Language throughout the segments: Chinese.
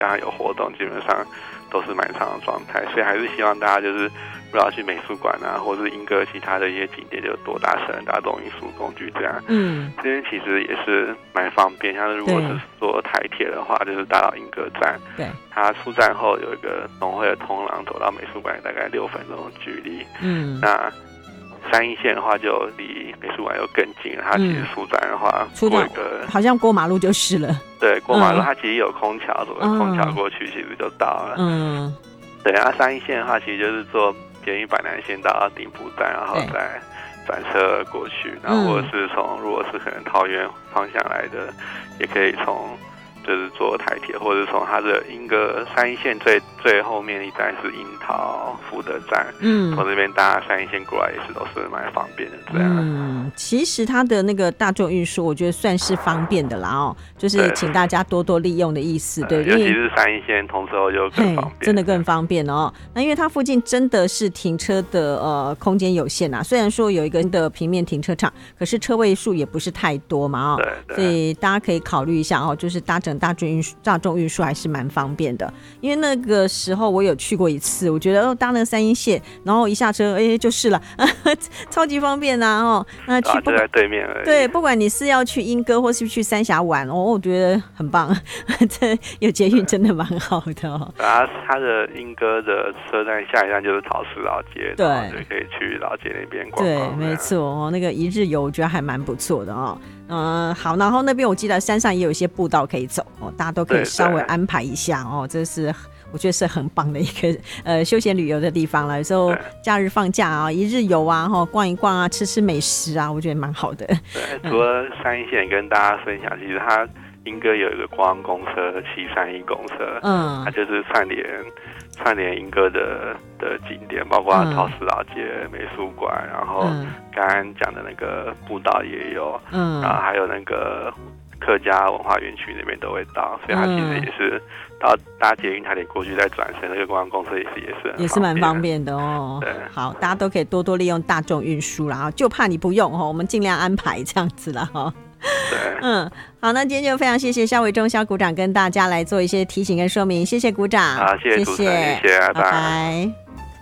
刚刚有活动，基本上都是满场的状态，所以还是希望大家就是不要去美术馆啊，或者是莺歌其他的一些景点，就多搭乘大众运输工具这样。这边其实也是蛮方便，像是如果是坐台铁的话，就是搭到莺歌站，对，它出站后有一个农会的通廊，走到美术馆大概6分钟的距离。那3一线的话就离美术馆又更近了，它其实出站的话过一个好像过马路就是了。对， 过马路它其实有空桥，走空桥过去其实就到了。对啊，3一线的话其实就是坐捷运板南线到顶埔站，然后再转车过去，然后或者是如果是可能桃园方向来的，也可以就是坐台铁，或者从它的莺歌3一线最后面一站是樱桃福德站，从这边搭3一线过来也是都是蛮方便的这样。 其实它的那个大众运输，我觉得算是方便的啦就是请大家多多利用的意思，对， 尤其是3一线通车后就更方便， 真的更方便哦。那因为它附近真的是停车的空间有限啊，虽然说有一个的平面停车场，可是车位数也不是太多嘛对，所以大家可以考虑一下就是搭乘大众运输还是蛮方便的。因为那个时候我有去过一次，我觉得搭那个3一线，然后一下车就是了超级方便啊那去就在对面而已。 对，不管你是要去莺歌或是去三峡玩我觉得很棒这有捷运真的蛮好的它的莺歌的车站下一站就是桃石老街，对，就可以去老街那边逛逛。 对，没错那个一日游我觉得还蛮不错的好，然后那边我记得山上也有一些步道可以走大家都可以稍微安排一下这是我觉得是很棒的一个休闲旅游的地方了。有时候假日放假一日游逛一逛吃美食我觉得蛮好的。 对，除了3一线跟大家分享，其实它莺歌有一个观光公车731公车，它就是串联莺歌的景点，包括桃石老街美术馆，然后刚刚讲的那个步道也有，然后还有那个客家文化园区那边都会到，所以它其实也是到搭捷运台铁过去再转乘那个观光公车也是蛮方便的对，好，大家都可以多多利用大众运输啦就怕你不用我们尽量安排这样子啦对，好，那今天就非常谢谢萧伟忠萧股长跟大家来做一些提醒跟说明，谢谢股长。 好，谢谢主持人，谢谢拜拜。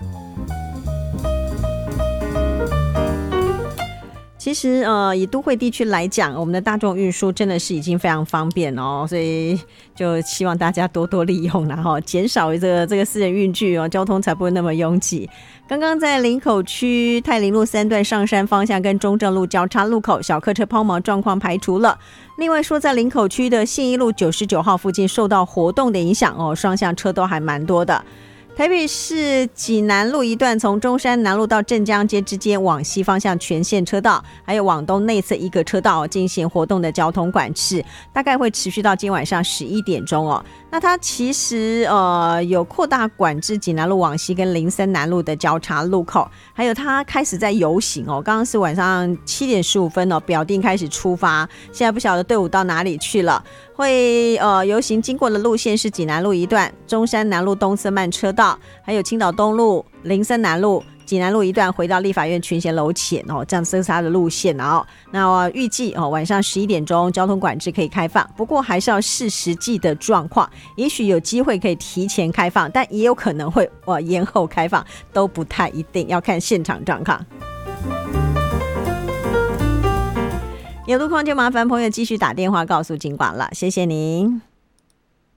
其实以都会地区来讲，我们的大众运输真的是已经非常方便所以就希望大家多多利用啦减少这个私人运具交通才不会那么拥挤。刚刚在林口区泰林路3段上山方向跟中正路交叉路口小客车抛锚状况排除了。另外说在林口区的信义路99号附近受到活动的影响双向车都还蛮多的。台北市济南路一段从中山南路到镇江街之间往西方向全线车道，还有往东内侧一个车道进行活动的交通管制，大概会持续到今晚上11点钟那它其实有扩大管制济南路往西跟林森南路的交叉路口，还有它开始在游行刚刚是晚上7点15分表定开始出发，现在不晓得队伍到哪里去了。会游行经过的路线是济南路一段、中山南路东侧慢车道，还有青岛东路、林森南路、济南路一段回到立法院群贤楼前这样是它的路线那预计晚上11点钟交通管制可以开放，不过还是要视实际的状况，也许有机会可以提前开放，但也有可能会延后开放，都不太一定，要看现场状况。有路况就麻烦朋友继续打电话告诉警广了，谢谢您。